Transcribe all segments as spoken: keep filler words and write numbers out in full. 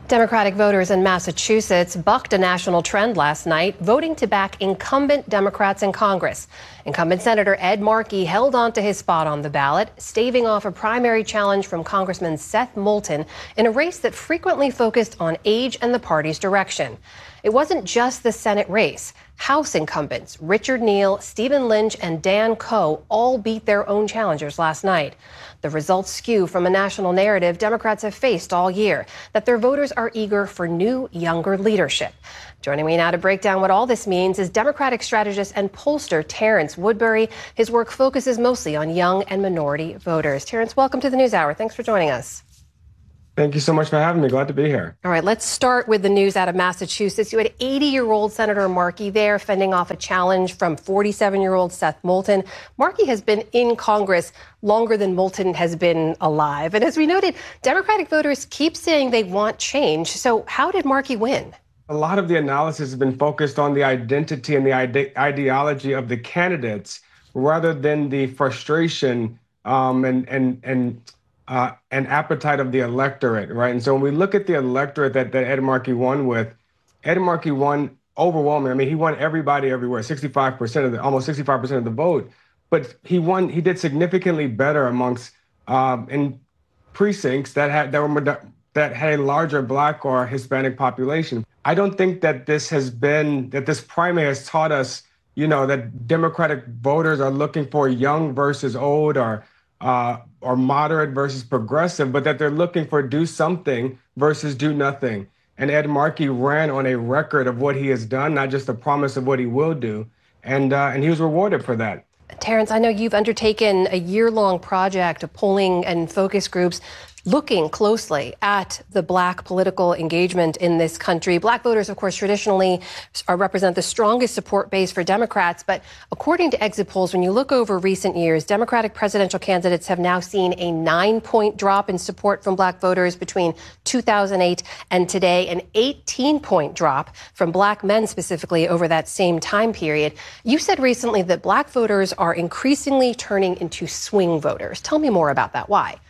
Democratic voters in Massachusetts bucked a national trend last night, voting to back incumbent Democrats in Congress. Incumbent Senator Ed Markey held on to his spot on the ballot, staving off a primary challenge from Congressman Seth Moulton in a race that frequently focused on age and the party's direction. It wasn't just the Senate race. House incumbents Richard Neal, Stephen Lynch, and Dan Coe all beat their own challengers last night. The results skew from a national narrative Democrats have faced all year, that their voters are eager for new, younger leadership. Joining me now to break down what all this means is Democratic strategist and pollster Terrence Woodbury. His work focuses mostly on young and minority voters. Terrence, welcome to the NewsHour. Thanks for joining us. Thank you so much for having me. Glad to be here. All right, let's start with the news out of Massachusetts. You had eighty-year-old Senator Markey there fending off a challenge from forty-seven-year-old Seth Moulton. Markey has been in Congress longer than Moulton has been alive. And as we noted, Democratic voters keep saying they want change. So how did Markey win? A lot of the analysis has been focused on the identity and the ide- ideology of the candidates rather than the frustration um, and and and Uh, an appetite of the electorate, right? And so when we look at the electorate that, that Ed Markey won with, Ed Markey won overwhelming. I mean, he won everybody everywhere, sixty-five percent of the, almost sixty-five percent of the vote. But he won, he did significantly better amongst, um, in precincts that had, that were, that had a larger Black or Hispanic population. I don't think that this has been, that this primary has taught us, you know, that Democratic voters are looking for young versus old or uh, or moderate versus progressive, but that they're looking for do something versus do nothing. And Ed Markey ran on a record of what he has done, not just a promise of what he will do. And uh, and he was rewarded for that. Terrence, I know you've undertaken a year-long project of polling and focus groups looking closely at the Black political engagement in this country. Black voters, of course, traditionally are, represent the strongest support base for Democrats. But according to exit polls, when you look over recent years, Democratic presidential candidates have now seen a nine-point drop in support from Black voters between two thousand eight and today, an eighteen-point drop from Black men specifically over that same time period. You said recently that Black voters are increasingly turning into swing voters. Tell me more about that. Why?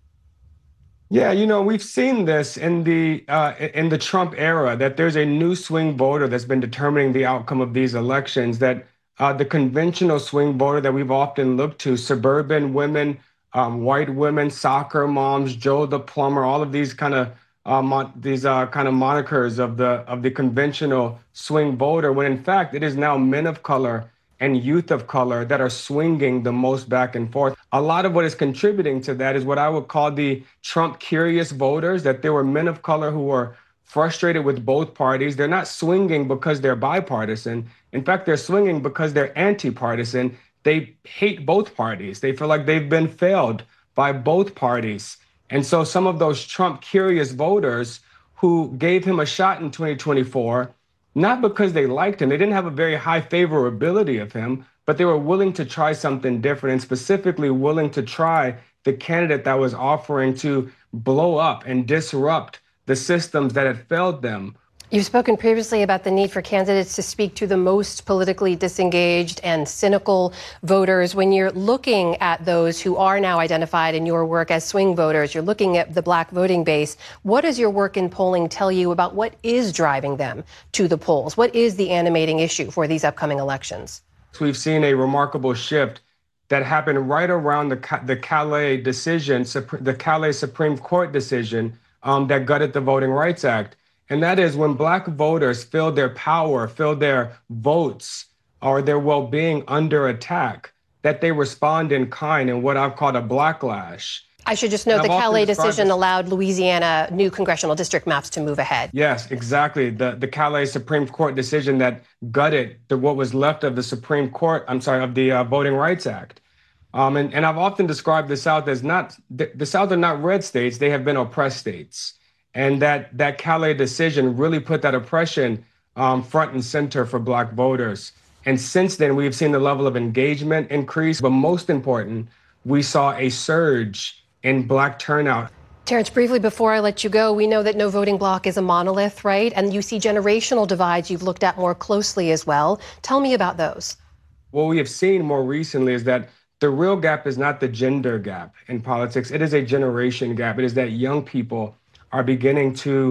Yeah, you know, we've seen this in the uh, in the Trump era, that there's a new swing voter that's been determining the outcome of these elections, that uh, the conventional swing voter that we've often looked to, suburban women, um, white women, soccer moms, Joe the plumber, all of these kind of uh, mon- these uh, kind of monikers of the of the conventional swing voter, when in fact it is now men of color and youth of color that are swinging the most back and forth. A lot of what is contributing to that is what I would call the Trump curious voters, that there were men of color who were frustrated with both parties. They're not swinging because they're bipartisan. In fact, they're swinging because they're anti-partisan. They hate both parties. They feel like they've been failed by both parties. And so some of those Trump curious voters who gave him a shot in twenty twenty-four, not because they liked him, they didn't have a very high favorability of him, but they were willing to try something different, and specifically willing to try the candidate that was offering to blow up and disrupt the systems that had failed them. You've spoken previously about the need for candidates to speak to the most politically disengaged and cynical voters. When you're looking at those who are now identified in your work as swing voters, you're looking at the Black voting base. What does your work in polling tell you about what is driving them to the polls? What is the animating issue for these upcoming elections? We've seen a remarkable shift that happened right around the, the Calais decision, the Calais Supreme Court decision um, that gutted the Voting Rights Act. And that is when Black voters feel their power, feel their votes or their well-being under attack, that they respond in kind in what I've called a blacklash. I should just note the Calais decision allowed Louisiana new congressional district maps to move ahead. Yes, exactly. The the Calais Supreme Court decision that gutted the, what was left of the Supreme Court, I'm sorry, of the uh, Voting Rights Act. Um, and, and I've often described the South as not, the, the South are not red states, they have been oppressed states. And that, that Calais decision really put that oppression um, front and center for Black voters. And since then, we've seen the level of engagement increase. But most important, we saw a surge in Black turnout. Terrence, briefly before I let you go, we know that no voting bloc is a monolith, right? And you see generational divides you've looked at more closely as well. Tell me about those. What we have seen more recently is that the real gap is not the gender gap in politics. It is a generation gap. It is that young people are beginning to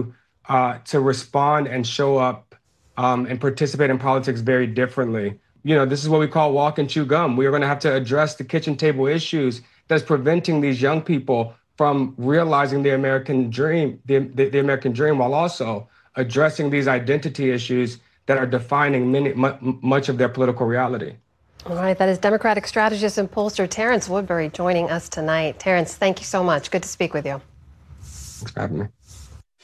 uh, to respond and show up um, and participate in politics very differently. You know, this is what we call walk and chew gum. We are going to have to address the kitchen table issues that's preventing these young people from realizing the American dream, the, the, the American dream, while also addressing these identity issues that are defining many, much of their political reality. All right, that is Democratic strategist and pollster Terrence Woodbury joining us tonight. Terrence, thank you so much. Good to speak with you. Thanks for having me.